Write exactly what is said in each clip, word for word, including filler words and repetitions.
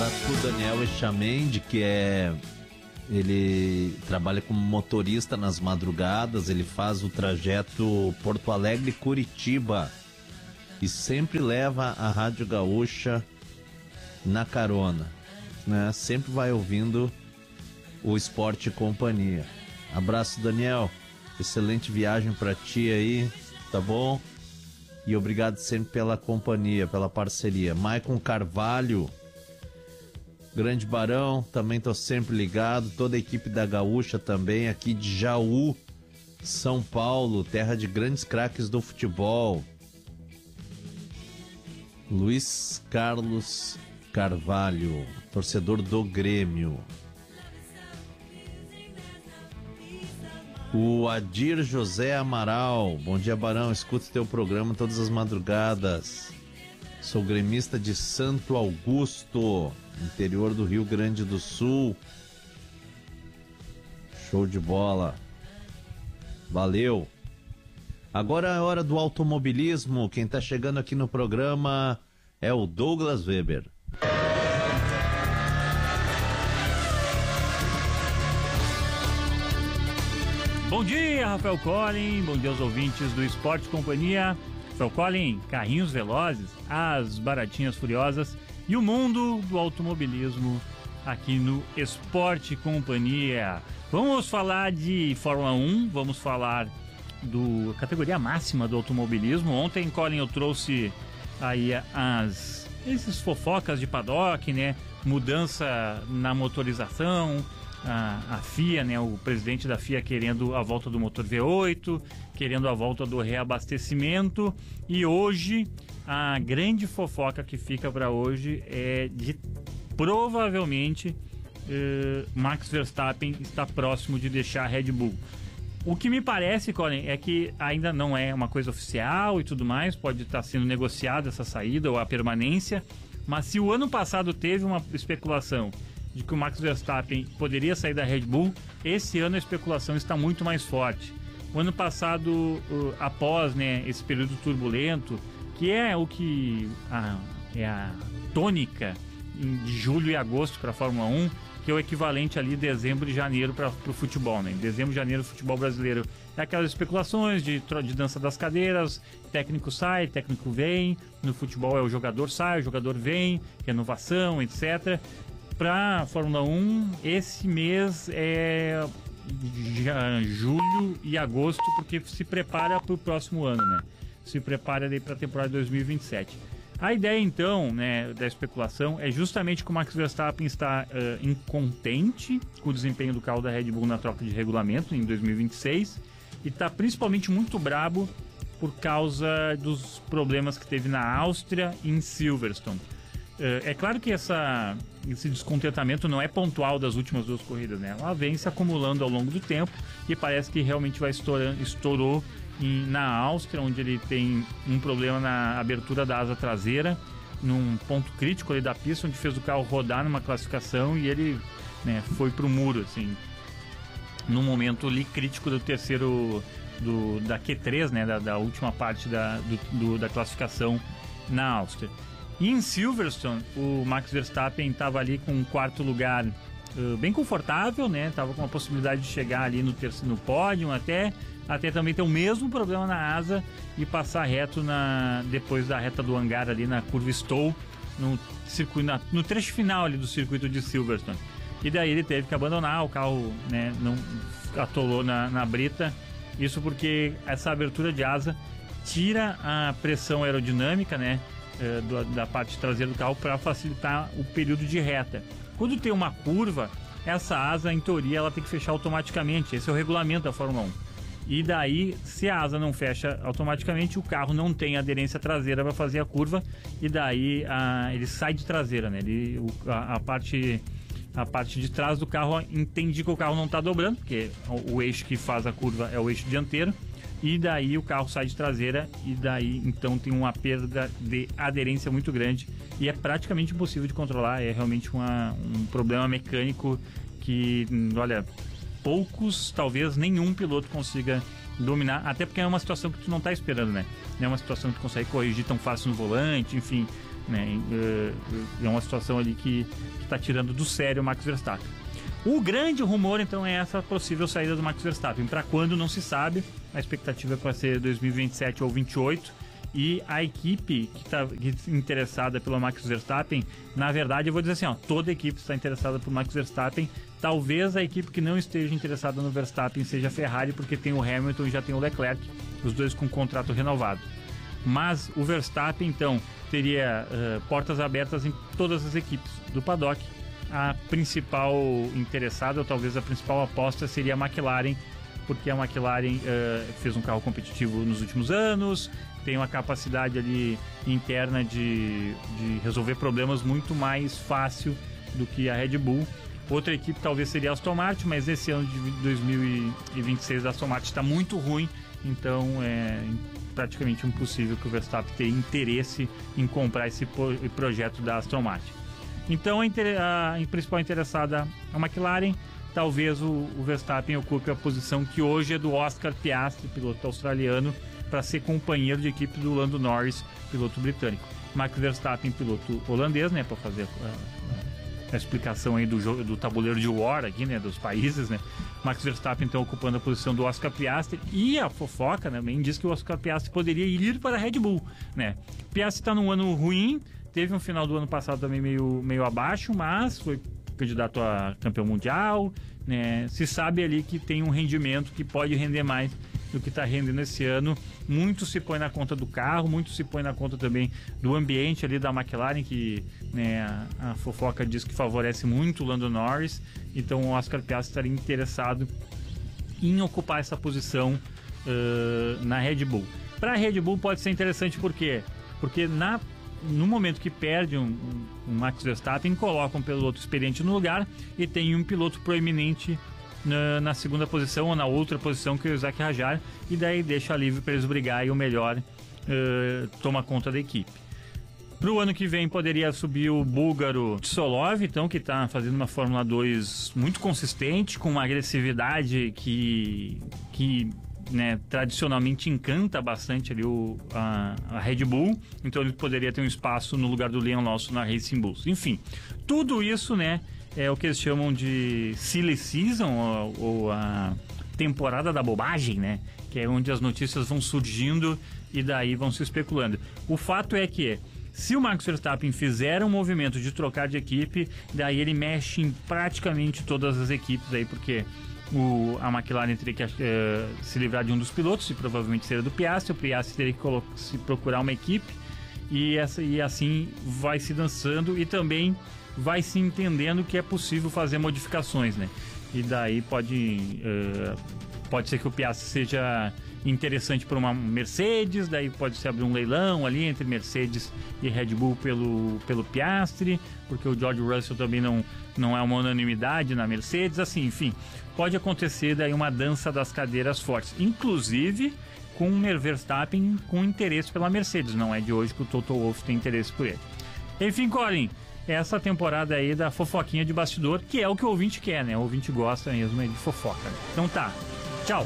abraço pro Daniel Echamendi, que é... Ele trabalha como motorista nas madrugadas, ele faz o trajeto Porto Alegre-Curitiba e sempre leva a Rádio Gaúcha na carona, né? Sempre vai ouvindo o Esporte e Companhia. Abraço, Daniel. Excelente viagem pra ti aí, tá bom? E obrigado sempre pela companhia, pela parceria. Maicon Carvalho, Grande Barão, também tô sempre ligado. Toda a equipe da Gaúcha também, aqui de Jaú, São Paulo, terra de grandes craques do futebol. Luiz Carlos Carvalho, torcedor do Grêmio. O Adir José Amaral, bom dia, Barão, escuto teu programa todas as madrugadas. Sou gremista de Santo Augusto, interior do Rio Grande do Sul. Show de bola. Valeu. Agora é a hora do automobilismo. Quem tá chegando aqui no programa é o Douglas Weber. Bom dia, Rafael Collin. Bom dia aos ouvintes do Esporte Companhia. Rafael Collin, carrinhos velozes, as baratinhas furiosas e o mundo do automobilismo aqui no Esporte Companhia. Vamos falar de Fórmula um, vamos falar do categoria máxima do automobilismo. Ontem, Collin, eu trouxe aí as esses fofocas de paddock, né? Mudança na motorização, a, a F I A, né? O presidente da F I A querendo a volta do motor V oito, querendo a volta do reabastecimento. E hoje, a grande fofoca que fica para hoje é de provavelmente eh, Max Verstappen está próximo de deixar a Red Bull. O que me parece, Colin, é que ainda não é uma coisa oficial e tudo mais, pode estar sendo negociada essa saída ou a permanência, mas se o ano passado teve uma especulação de que o Max Verstappen poderia sair da Red Bull, esse ano a especulação está muito mais forte. O ano passado, uh, após, né, esse período turbulento, que é o que a, é a tônica de julho e agosto para a Fórmula um, que é o equivalente ali dezembro e janeiro para o futebol, né? Em dezembro e janeiro o futebol brasileiro é aquelas especulações de, de dança das cadeiras, técnico sai, técnico vem, no futebol é o jogador sai, o jogador vem, renovação, etcétera. Para a Fórmula um, esse mês é julho e agosto, porque se prepara para o próximo ano, né? Se prepara para a temporada de dois mil e vinte e sete. A ideia, então, né, da especulação é justamente que o Max Verstappen está uh, incontente com o desempenho do carro da Red Bull na troca de regulamento em dois mil e vinte e seis e está principalmente muito brabo por causa dos problemas que teve na Áustria e em Silverstone. Uh, é claro que essa, esse descontentamento não é pontual das últimas duas corridas, né? Ela vem se acumulando ao longo do tempo e parece que realmente vai estourando, estourou em, na Áustria, onde ele tem um problema na abertura da asa traseira, num ponto crítico ali da pista, onde fez o carro rodar numa classificação e ele, né, foi pro muro, assim, no momento ali crítico do terceiro, do, da Q três, né, da, da última parte da, do, do, da classificação na Áustria. E em Silverstone, o Max Verstappen estava ali com um quarto lugar uh, bem confortável, né? Tava com a possibilidade de chegar ali no terceiro, no pódio, até, até também ter o mesmo problema na asa e passar reto na, depois da reta do hangar ali na curva Stowe, no, circuito, na, no trecho final ali do circuito de Silverstone. E daí ele teve que abandonar, o carro, né, não atolou na, na brita. Isso porque essa abertura de asa tira a pressão aerodinâmica, né, da parte traseira do carro para facilitar o período de reta. Quando tem uma curva, essa asa, em teoria, ela tem que fechar automaticamente. Esse é o regulamento da Fórmula um. E daí, se a asa não fecha automaticamente, o carro não tem aderência traseira para fazer a curva e daí a, ele sai de traseira, né? Ele, o, a, a, parte, a parte de trás do carro entende que o carro não está dobrando, porque o, o eixo que faz a curva é o eixo dianteiro. E daí o carro sai de traseira e daí então tem uma perda de aderência muito grande e é praticamente impossível de controlar. É realmente uma, um problema mecânico que, olha, poucos, talvez nenhum piloto consiga dominar, até porque é uma situação que tu não está esperando, né? Não é uma situação que tu consegue corrigir tão fácil no volante, enfim, né? É uma situação ali que está tirando do sério o Max Verstappen. O grande rumor, então, é essa possível saída do Max Verstappen. Para quando, não se sabe. A expectativa é para ser dois mil e vinte e sete ou vinte e oito. E a equipe que está interessada pelo Max Verstappen, na verdade, eu vou dizer assim, ó, toda a equipe está interessada pelo Max Verstappen. Talvez a equipe que não esteja interessada no Verstappen seja a Ferrari, porque tem o Hamilton e já tem o Leclerc, os dois com contrato renovado. Mas o Verstappen, então, teria uh, portas abertas em todas as equipes do paddock. A principal interessada, ou talvez a principal aposta, seria a McLaren, porque a McLaren uh, fez um carro competitivo nos últimos anos, tem uma capacidade ali interna de, de resolver problemas muito mais fácil do que a Red Bull. Outra equipe talvez seria a Aston Martin, mas esse ano de dois mil e vinte e seis a Aston Martin está muito ruim, então é praticamente impossível que o Verstappen tenha interesse em comprar esse projeto da Aston Martin. Então a, inter... a principal interessada é a McLaren. Talvez o, o Verstappen ocupe a posição que hoje é do Oscar Piastri, piloto australiano, para ser companheiro de equipe do Lando Norris, piloto britânico. Max Verstappen, piloto holandês, né, para fazer a, a explicação aí do, jogo, do tabuleiro de War aqui, né, dos países, né. Max Verstappen, então, ocupando a posição do Oscar Piastri, e a fofoca, né, também diz que o Oscar Piastri poderia ir para a Red Bull, né. Piastri está num ano ruim, teve um final do ano passado também meio, meio abaixo, mas foi candidato a campeão mundial, né? Se sabe ali que tem um rendimento que pode render mais do que está rendendo esse ano. Muito se põe na conta do carro, muito se põe na conta também do ambiente ali da McLaren, que, né, a, a fofoca diz que favorece muito o Lando Norris. Então o Oscar Piastri estaria interessado em ocupar essa posição uh, na Red Bull. Para a Red Bull pode ser interessante, por quê? Porque na no momento que perde um, um, um Max Verstappen, colocam um piloto experiente no lugar e tem um piloto proeminente na, na segunda posição ou na outra posição, que é o Zac Rajar, e daí deixa livre para eles brigar e o melhor uh, toma conta da equipe. Para o ano que vem poderia subir o búlgaro Tsolov, então, que está fazendo uma Fórmula dois muito consistente, com uma agressividade que... que né, tradicionalmente encanta bastante ali o, a, a Red Bull, então ele poderia ter um espaço no lugar do Liam Lawson na Racing Bulls. Enfim, tudo isso, né, é o que eles chamam de Silly Season, ou, ou a temporada da bobagem, né, que é onde as notícias vão surgindo e daí vão se especulando. O fato é que se o Max Verstappen fizer um movimento de trocar de equipe, daí ele mexe em praticamente todas as equipes aí, porque O, a McLaren teria que uh, se livrar de um dos pilotos, e provavelmente seria do Piastri. O Piastri teria que se procurar uma equipe, e, essa, e assim vai se dançando, e também vai se entendendo que é possível fazer modificações, né? E daí pode, uh, pode ser que o Piastri seja interessante para uma Mercedes, daí pode se abrir um leilão ali entre Mercedes e Red Bull pelo, pelo Piastri, porque o George Russell também não, não é uma unanimidade na Mercedes, assim, enfim, pode acontecer daí uma dança das cadeiras fortes, inclusive com o Verstappen com interesse pela Mercedes. Não é de hoje que o Toto Wolff tem interesse por ele. Enfim, Colin, essa temporada aí da fofoquinha de bastidor, que é o que o ouvinte quer, né? O ouvinte gosta mesmo de fofoca. Então tá, tchau.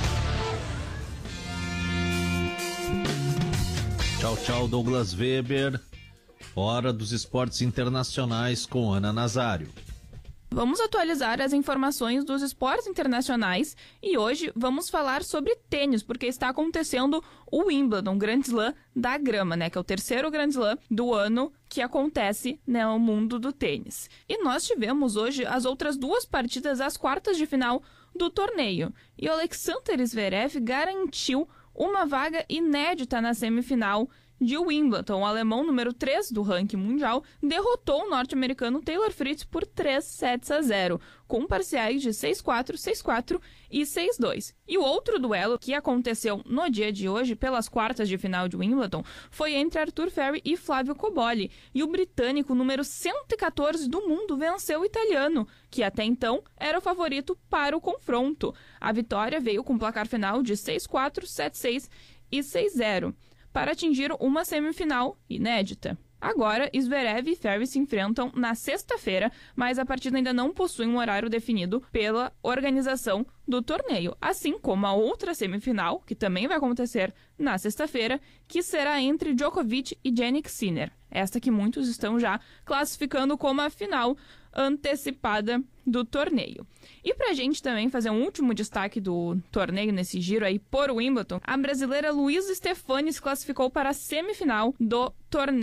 Tchau, tchau, Douglas Weber. Hora dos esportes internacionais com Ana Nazário. Vamos atualizar as informações dos esportes internacionais e hoje vamos falar sobre tênis, porque está acontecendo o Wimbledon, o Grand Slam da grama, né, que é o terceiro Grand Slam do ano que acontece, né, no mundo do tênis. E nós tivemos hoje as outras duas partidas das quartas de final do torneio. E o Alexander Zverev garantiu uma vaga inédita na semifinal de Wimbledon. O alemão número três do ranking mundial derrotou o norte-americano Taylor Fritz por três sets a zero, com parciais de seis a quatro, seis a quatro e seis a dois. E o outro duelo que aconteceu no dia de hoje, pelas quartas de final de Wimbledon, foi entre Arthur Ferry e Flávio Cobolli. E o britânico número cento e catorze do mundo venceu o italiano, que até então era o favorito para o confronto. A vitória veio com placar final de seis a quatro, sete a seis e seis a zero. Para atingir uma semifinal inédita. Agora, Zverev e Ferry se enfrentam na sexta-feira, mas a partida ainda não possui um horário definido pela organização do torneio, assim como a outra semifinal, que também vai acontecer na sexta-feira, que será entre Djokovic e Jannik Sinner. Esta que muitos estão já classificando como a final antecipada do torneio. E pra gente também fazer um último destaque do torneio nesse giro aí por Wimbledon, a brasileira Luísa Stefani se classificou para a semifinal do torneio.